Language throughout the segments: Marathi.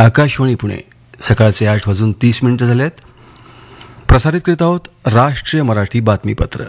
आकाशवाणी पुणे सकाळचे 8:30 झाले आहेत. प्रसारित करीत आहोत राष्ट्रीय मराठी बातमीपत्र.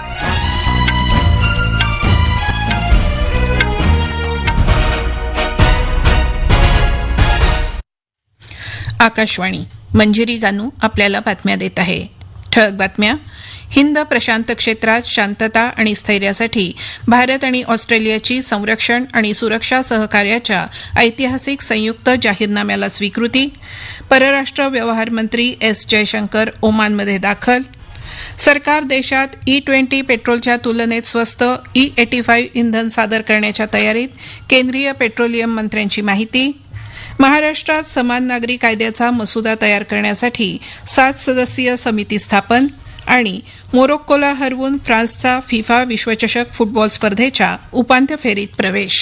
आकाशवाणी. मंजिरी गानू आपल्याला बातम्या देत आहे. ठळक बातम्या. हिंद प्रशांत क्षेत्रात शांतता आणि स्थैर्यासाठी भारत आणि ऑस्ट्रेलियाची संरक्षण आणि सुरक्षा सहकार्याच्या ऐतिहासिक संयुक्त जाहीरनाम्याला स्वीकृती. परराष्ट्र व्यवहार मंत्री एस जयशंकर ओमानमध्ये दाखल. सरकार देशात E20 पेट्रोलच्या तुलनेत स्वस्त E85 इंधन सादर करण्याच्या तयारीत. केंद्रीय पेट्रोलियम मंत्र्यांची माहिती. महाराष्ट्रात समान नागरी कायद्याचा मसुदा तयार करण्यासाठी 7 सदस्यीय समिती स्थापन. आणि मोरोक्कोला हरवून फ्रान्सचा फिफा विश्वचषक फुटबॉल स्पर्धेच्या उपांत्य फेरीत प्रवेश.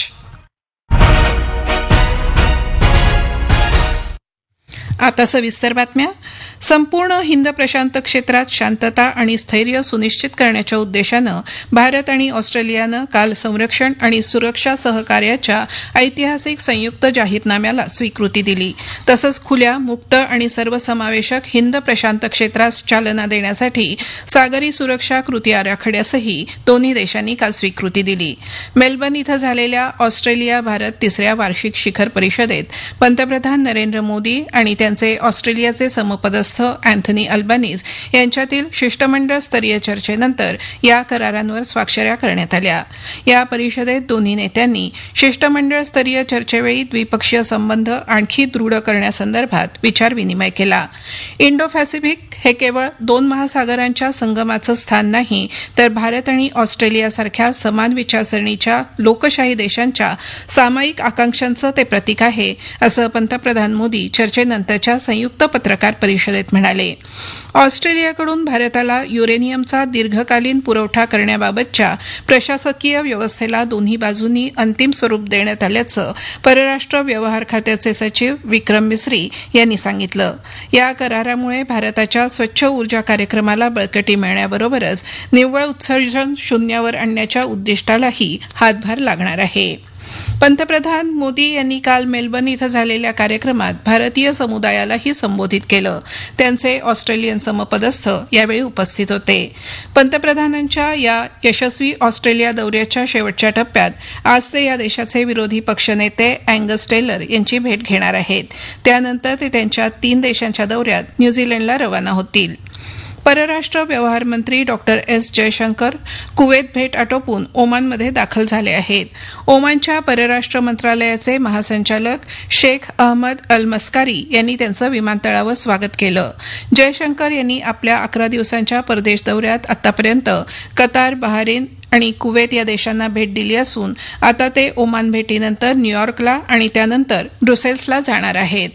आता सविस्तर बातम्या. संपूर्ण हिंद प्रशांत क्षेत्रात शांतता आणि स्थैर्य सुनिश्चित करण्याच्या उद्देशानं भारत आणि ऑस्ट्रेलियानं काल संरक्षण आणि सुरक्षा सहकार्याच्या ऐतिहासिक संयुक्त जाहीरनाम्याला स्वीकृती दिली. तसंच खुल्या, मुक्त आणि सर्वसमावेशक हिंद प्रशांत क्षेत्रास चालना देण्यासाठी सागरी सुरक्षा कृती आराखड्यासही दोन्ही देशांनी काल स्वीकृती दिली. मेलबर्न इथं झालेल्या ऑस्ट्रेलिया भारत तिसऱ्या वार्षिक शिखर परिषदेत पंतप्रधान नरेंद्र मोदी आणि त्यांचे ऑस्ट्रेलियाचे समपदस्थ अँथनी अल्बानीज यांच्यातील शिष्टमंडळ स्तरीय चर्चेनंतर या करारांवर स्वाक्षऱ्या करण्यात आल्या. या परिषदेत दोन्ही नेत्यांनी शिष्टमंडळ स्तरीय चर्चेवेळी द्विपक्षीय संबंध आणखी दृढ करण्यासंदर्भात विचारविनिमय केला. इंडो पॅसिफिक हे केवळ 2 महासागरांच्या संगमाचं स्थान नाही, तर भारत आणि ऑस्ट्रेलियासारख्या समान विचारसरणीच्या लोकशाही देशांच्या सामायिक आकांक्षांचं ते प्रतीक आहे, असं पंतप्रधान मोदी चर्चेनंतरच्या संयुक्त पत्रकार परिषदेत म्हणाले. ऑस्ट्रेलियाकडून भारताला युरेनियमचा दीर्घकालीन पुरवठा करण्याबाबतच्या प्रशासकीय व्यवस्थेला दोन्ही बाजूंनी अंतिम स्वरूप देण्यात आल्याचं परराष्ट्र व्यवहार खात्याचे सचिव विक्रम मिस्री यांनी सांगितलं. या करारामुळे भारताच्या स्वच्छ ऊर्जा कार्यक्रमाला बळकटी मिळण्याबरोबरच निव्वळ उत्सर्जन शून्यावर आणण्याच्या उद्दिष्टालाही हातभार लागणार आहे. पंतप्रधान मोदी यांनी काल मेलबर्न इथं झालेल्या कार्यक्रमात भारतीय समुदायालाही संबोधित केलं. त्यांचे ऑस्ट्रेलियन समपदस्थ यावेळी उपस्थित होते. पंतप्रधानांच्या या यशस्वी ऑस्ट्रेलिया दौऱ्याच्या शेवटच्या टप्प्यात आज ते या देशाचे विरोधी पक्षनेते अँगस टेलर यांची भेट घेणार आहेत. त्यानंतर ते त्यांच्या 3 देशांच्या दौऱ्यात न्यूझीलंडला रवाना होतील. परराष्ट्र व्यवहार मंत्री डॉक्टर एस जयशंकर कुवेत भेट आटोपून ओमानमध्ये दाखल झाले आहेत. ओमानच्या परराष्ट्र मंत्रालयाचे महासंचालक शेख अहमद अल मस्कारी यांनी त्यांचं विमानतळावर स्वागत केलं. जयशंकर यांनी आपल्या 11 दिवसांच्या परदेश दौऱ्यात आतापर्यंत कतार, बहारीन आणि कुवेत या देशांना भेट दिली असून आता ते ओमान भेटीनंतर न्यूयॉर्कला आणि त्यानंतर ब्रुसेल्सला जाणार आहेत.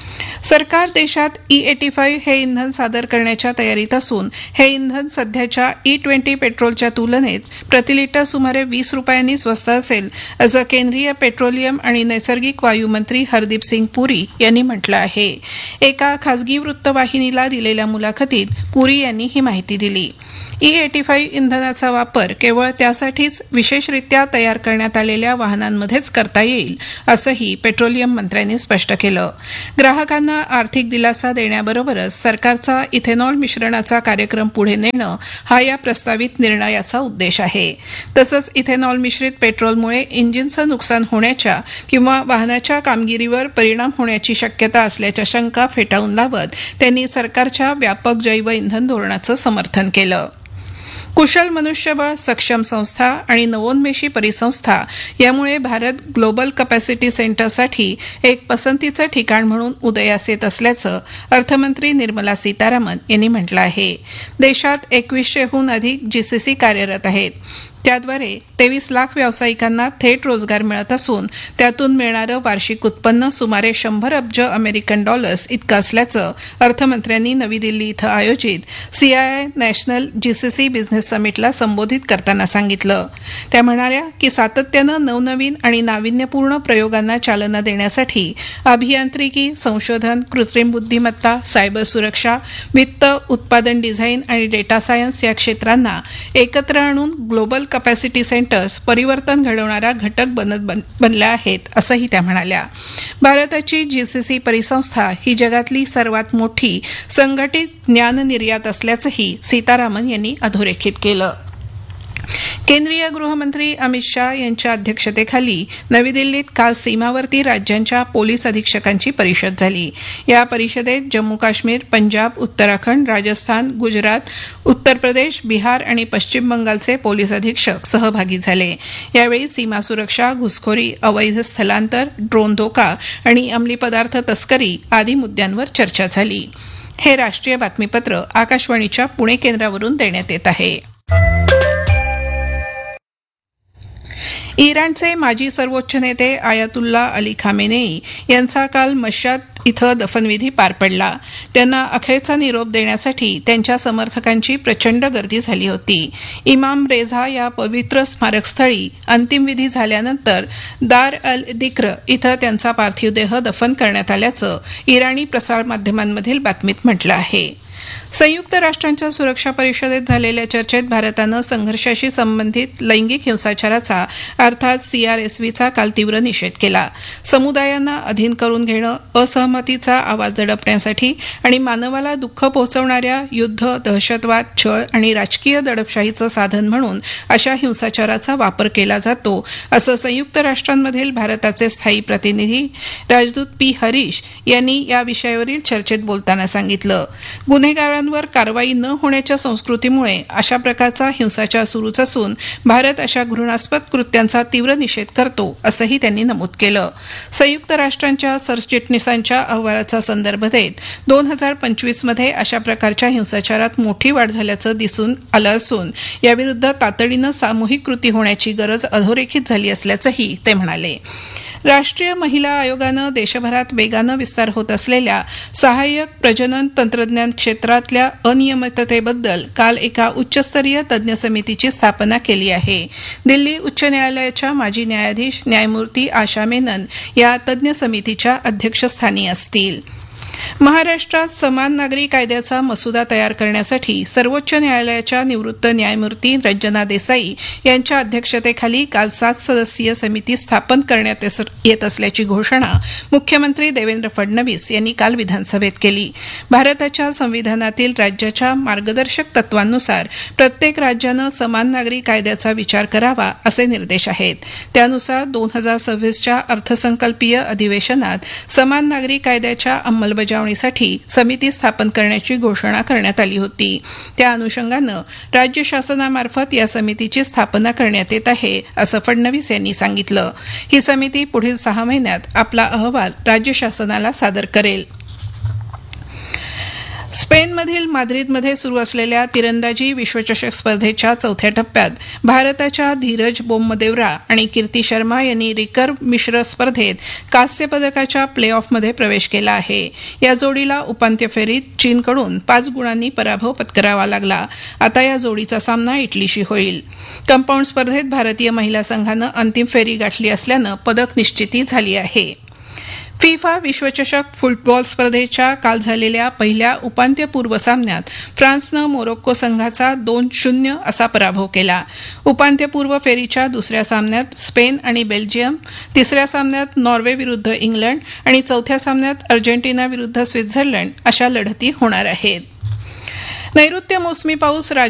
सरकार देशात E85 हे इंधन सादर करण्याच्या तयारीत असून हे इंधन सध्याच्या E20 पेट्रोलच्या तुलनेत प्रतिलिटर सुमारे 20 रुपयांनी स्वस्त असेल, असं केंद्रीय पेट्रोलियम आणि नैसर्गिक वायू मंत्री हरदीप सिंग पुरी यांनी म्हटलं आहे. एका खासगी वृत्तवाहिनीला दिलेल्या मुलाखतीत पुरी यांनी ही माहिती दिली. E85 इंधनाचा वापर केवळ त्यासाठीच विशेषरित्या तयार करण्यात आलेल्या वाहनांमध्येच करता येईल, असंही पेट्रोलियम मंत्र्यांनी स्पष्ट केलं. ग्राहकांना आर्थिक दिलासा देण्याबरोबरच सरकारचा इथेनॉल मिश्रणाचा कार्यक्रम पुढे नेणं हा या प्रस्तावित निर्णयाचा उद्देश आहे. तसंच इथेनॉल मिश्रित पेट्रोलमुळे इंजिनचं नुकसान होण्याच्या किंवा वाहनाच्या कामगिरीवर परिणाम होण्याची शक्यता असल्याच्या शंका फेटाळून लावत त्यांनी सरकारच्या व्यापक जैव इंधन धोरणाचं समर्थन केलं. कुशल मनुष्यबळ, सक्षम संस्था आणि नवोन्मेषी परिसंस्था यामुळे भारत ग्लोबल कपॅसिटी सेंटरसाठी एक पसंतीचं ठिकाण म्हणून उदयास येत असल्याचं अर्थमंत्री निर्मला सीतारामन यांनी म्हटलं आहे. देशात 2100हून अधिक GCC कार्यरत आहेत. त्याद्वारे 23 लाख व्यावसायिकांना थेट रोजगार मिळत असून त्यातून मिळणारं वार्षिक उत्पन्न सुमारे 100 अब्ज अमेरिकन डॉलर्स इतकं असल्याचं अर्थमंत्र्यांनी नवी दिल्ली इथं आयोजित CII नॅशनल GCC बिझनेस समिटला संबोधित करताना सांगितलं. त्या म्हणाल्या की सातत्यानं नवनवीन आणि नाविन्यपूर्ण प्रयोगांना चालना देण्यासाठी अभियांत्रिकी, संशोधन, कृत्रिम बुद्धिमत्ता, सायबर सुरक्षा, वित्त, उत्पादन डिझाईन आणि डेटा सायन्स या क्षेत्रांना एकत्र आणून ग्लोबल कपॅसिटी सेंटर्स परिवर्तन घडवणारा घटक बनल्या आहेत असंही त्या म्हणाल्या. भारताची जीसीसी परिसंस्था ही जगातली सर्वात मोठी संघटित ज्ञान निर्यात असल्याचंही सीतारामन यांनी अधोरेखित केलं. केंद्रीय गृहमंत्री अमित शाह यांच्या अध्यक्षतेखाली नवी दिल्लीत काल सीमावर्ती राज्यांच्या पोलीस अधीक्षकांची परिषद झाली. या परिषदेत जम्मू काश्मीर, पंजाब, उत्तराखंड, राजस्थान, गुजरात, उत्तर प्रदेश, बिहार आणि पश्चिम बंगालचे पोलीस अधीक्षक सहभागी झाले. यावेळी सीमा सुरक्षा, घुसखोरी, अवैध स्थलांतर, ड्रोन धोका आणि अंमली पदार्थ तस्करी आदी मुद्द्यांवर चर्चा झाली. हे राष्ट्रीय बातमीपत्र आकाशवाणीच्या पुणे केंद्रावरून देण्यात येत आहे. इराणचे माजी सर्वोच्च नेते आयातुल्ला अली खामेनेई यांचा काल मश्याद इथं दफनविधी पार पडला. त्यांना अखेरचा निरोप देण्यासाठी त्यांच्या समर्थकांची प्रचंड गर्दी झाली होती. इमाम रेझा या पवित्र स्मारकस्थळी अंतिमविधी झाल्यानंतर दार अल दिक्र इथं त्यांचा पार्थिव देह दफन करण्यात आल्याचं इराणी प्रसारमाध्यमांमधील बातमीत म्हटलं आहे. संयुक्त राष्ट्रांच्या सुरक्षा परिषदेत झालेल्या चर्चेत भारतानं संघर्षाशी संबंधित लैंगिक हिंसाचाराचा अर्थात सीआरएसव्हीचा काल तीव्र निषेध केला. समुदायांना अधीन करून घेणं, असहमतीचा आवाज दडपण्यासाठी आणि मानवाला दुःख पोहोचवणाऱ्या युद्ध, दहशतवाद, छळ आणि राजकीय दडपशाहीचं साधन म्हणून अशा हिंसाचाराचा वापर केला जातो असं संयुक्त राष्ट्रांमधील भारताचे स्थायी प्रतिनिधी राजदूत पी हरीश यांनी या विषयावरील चर्चेत बोलताना सांगितलं. गुन्हेगारांवर कारवाई न होण्याच्या संस्कृतीमुळे अशा प्रकारचा हिंसाचार सुरूच असून भारत अशा घृणास्पद कृत्यांचा तीव्र निषेध करतो असंही त्यांनी नमूद केलं. संयुक्त राष्ट्रांच्या सरचिटणीसांच्या अहवालाचा संदर्भ देत 2025 मध्ये अशा प्रकारच्या हिंसाचारात मोठी वाढ झाल्याचं दिसून आलं असून याविरुद्ध तातडीनं सामूहिक कृती होण्याची गरज अधोरेखित झाली असल्याचंही ते म्हणाले. राष्ट्रीय महिला आयोगानं देशभरात वेगानं विस्तार होत असलेल्या सहाय्यक प्रजनन तंत्रज्ञान क्षेत्रातल्या अनियमिततेबद्दल काल एका उच्चस्तरीय तज्ज्ञ समितीची स्थापना केली आहे. दिल्ली उच्च न्यायालयाच्या माजी न्यायाधीश न्यायमूर्ती आशा मेनन या तज्ज्ञ समितीच्या अध्यक्षस्थानी असतील. महाराष्ट्रात समान नागरी कायद्याचा मसुदा तयार करण्यासाठी सर्वोच्च न्यायालयाच्या निवृत्त न्यायमूर्ती रंजना देसाई यांच्या अध्यक्षतेखाली काल 7 सदस्यीय समिती स्थापन करण्यात येत असल्याची घोषणा मुख्यमंत्री देवेंद्र फडणवीस यांनी काल विधानसभेत केली. भारताच्या संविधानातील राज्याच्या मार्गदर्शक तत्वांनुसार प्रत्येक राज्यानं समान नागरी कायद्याचा विचार करावा असे निर्देश आहेत. त्यानुसार 2026च्या अर्थसंकल्पीय अधिवेशनात समान नागरी कायद्याच्या अंमलबजावणीसाठी समिती स्थापन करण्याची घोषणा करण्यात आली होती. त्या अनुषंगानं राज्य शासनामार्फत या समितीची स्थापना करण्यात येत आहे असं फडणवीस यांनी सांगितलं. ही समिती पुढील 6 महिन्यात आपला अहवाल राज्य शासनाला सादर करेल. स्पेनमधील माद्रिदमध्ये सुरू असलेल्या तिरंदाजी विश्वचषक स्पर्धेच्या 4थ्या टप्प्यात भारताच्या धीरज बोम्मदेवरा आणि कीर्ती शर्मा यांनी रिकर्व मिश्र स्पर्धेत कांस्य पदकाच्या प्ले ऑफमध्ये प्रवेश केला आहे. या जोडीला उपांत्य फेरीत चीनकडून 5 गुणांनी पराभव पत्करावा लागला. आता या जोडीचा सामना इटलीशी होईल. कंपाऊंड स्पर्धेत भारतीय महिला संघानं अंतिम फेरी गाठली असल्यानं पदक निश्चिती झाली आहे. फिफा विश्वचषक फुटबॉल स्पर्धेच्या काल झालेल्या पहिल्या उपांत्यपूर्व सामन्यात फ्रान्सनं मोरोक्को संघाचा 2-0 असा पराभव केला. उपांत्यपूर्व फेरीच्या दुसऱ्या सामन्यात स्पेन आणि बेल्जियम, तिसऱ्या सामन्यात नॉर्वे विरुद्ध इंग्लंड आणि चौथ्या सामन्यात अर्जेंटिना विरुद्ध स्वित्झर्लंड अशा लढती होणार आहेत. नैऋत्य मोसमी पाऊस